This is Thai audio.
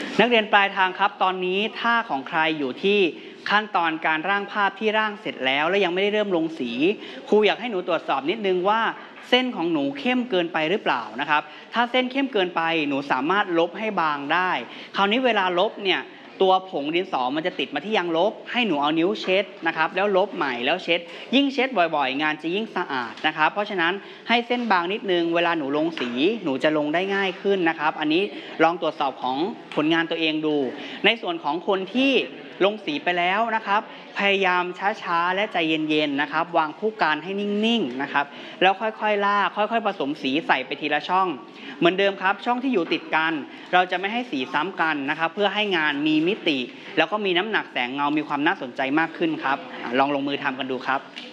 นักเรียนปลายทางครับตอนนี้ถ้าของใครอยู่ที่ขั้นตอนการร่างภาพที่ร่างเสร็จแล้วและยังไม่ได้เริ่มลงสีครูอยากให้หนูตรวจสอบนิดนึงว่าเส้นของหนูเข้มเกินไปหรือเปล่านะครับถ้าเส้นเข้มเกินไปหนูสามารถลบให้บางได้คราวนี้เวลาลบเนี่ยตัวผงดินสอมันจะติดมาที่ยางลบให้หนูเอานิ้วเช็ดนะครับแล้วลบใหม่แล้วเช็ดยิ่งเช็ดบ่อยๆงานจะยิ่งสะอาดนะครับเพราะฉะนั้นให้เส้นบางนิดนึงเวลาหนูลงสีหนูจะลงได้ง่ายขึ้นนะครับอันนี้ลองตรวจสอบของผลงานตัวเองดูในส่วนของคนที่ลงสีไปแล้วนะครับพยายามช้าๆและใจเย็นๆนะครับวางผู้การให้นิ่งๆนะครับแล้วค่อยๆลากค่อยๆผสมสีใส่ไปทีละช่องเหมือนเดิมครับช่องที่อยู่ติดกันเราจะไม่ให้สีซ้ำกันนะครับเพื่อให้งานมีมิติแล้วก็มีน้ำหนักแสงเงามีความน่าสนใจมากขึ้นครับลองลงมือทำกันดูครับ